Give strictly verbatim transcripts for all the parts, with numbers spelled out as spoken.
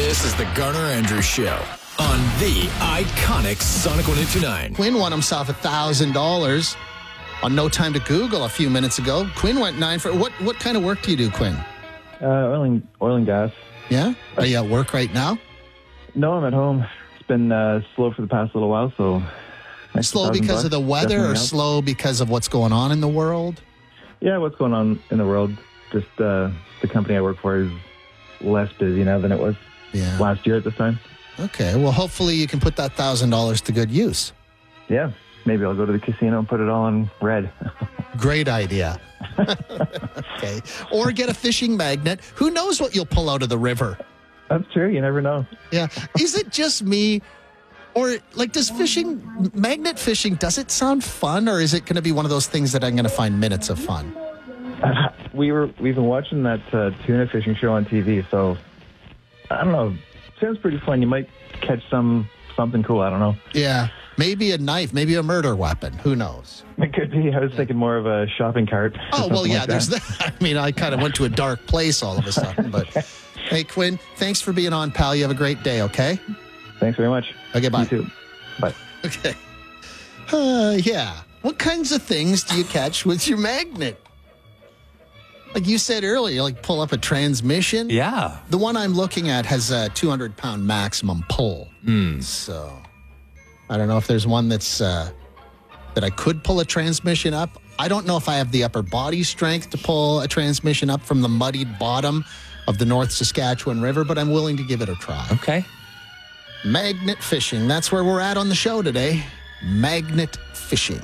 This is the Garner Andrews Show on the iconic Sonic one oh two nine. Quinn won himself one thousand dollars on No Time to Google a few minutes ago. Quinn went nine for... What What kind of work do you do, Quinn? Uh, oil and, oil and gas. Yeah? Are you at work right now? No, I'm at home. It's been uh, slow for the past little while, so... Slow because of the weather or helps. slow because of what's going on in the world? Yeah, what's going on in the world. Just uh, the company I work for is less busy now than it was Yeah. last year at this time. Okay, well, hopefully you can put that one thousand dollars to good use. Yeah, maybe I'll go to the casino and put it all on red. Great idea. Okay. Or get a fishing magnet. Who knows what you'll pull out of the river? That's true. You never know. Yeah. Is it just me? Or, like, does fishing, magnet fishing, does it sound fun? Or is it going to be one of those things that I'm going to find minutes of fun? we were, we've been watching that uh, tuna fishing show on T V, so I don't know. Sounds pretty fun. You might catch some something cool. I don't know. Yeah. Maybe a knife, maybe a murder weapon. Who knows? It could be. I was thinking more of a shopping cart. or Oh, well, something yeah, like there's that. that. I mean, I kind of went to a dark place all of a sudden. But, hey, Quinn, thanks for being on, pal. You have a great day, okay? Thanks very much. Okay, bye. You too. Bye. Okay. Uh, yeah. What kinds of things do you catch with your magnet? Like you said earlier, like pull up a transmission. Yeah. The one I'm looking at has a two hundred pound maximum pull. Mm. So I don't know if there's one that's uh, that I could pull a transmission up. I don't know if I have the upper body strength to pull a transmission up from the muddied bottom of the North Saskatchewan River, but I'm willing to give it a try. Okay. Magnet fishing. That's where we're at on the show today. Magnet fishing.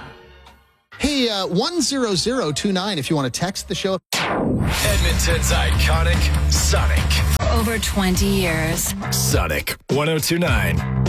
Hey, uh, one zero zero two nine if you want to text the show. Edmonton's iconic Sonic. For over twenty years. Sonic one oh two nine.